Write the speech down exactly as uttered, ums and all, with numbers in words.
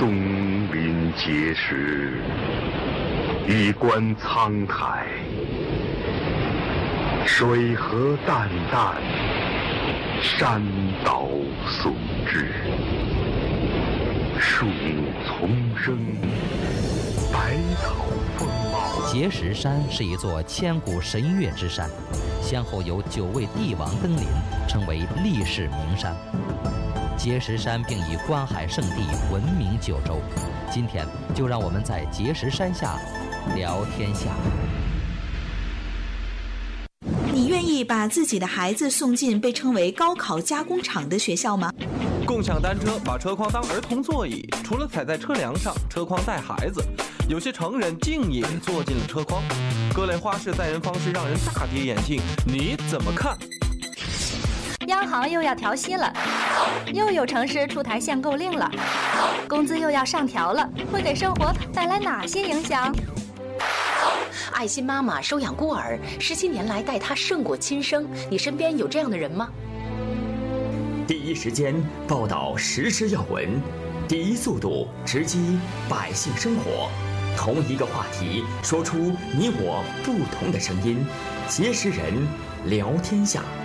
东临碣石，以观沧海。水何澹澹，山岛竦峙。树木丛生，百草丰茂。 碣石山是一座千古神岳之山，先后有九位帝王登临，成为历史名山。碣石山并以观海圣地闻名九州。今天就让我们在碣石山下聊天下。 你愿意把自己的孩子送进被称为高考加工厂的学校吗？ 共享单车把车筐当儿童座椅，除了踩在车梁上，车筐带孩子。有些成人竟也坐进了车筐，各类花式载人方式让人大跌眼镜，你怎么看？ 央行又要调息了，又有城市出台限购令了，工资又要上调了，会给生活带来哪些影响？ 爱心妈妈收养孤儿，十七年来待他胜过亲生，你身边有这样的人吗？ 第一时间报道时事要闻，第一速度直击百姓生活，同一个话题说出你我不同的声音，碣石人聊天下。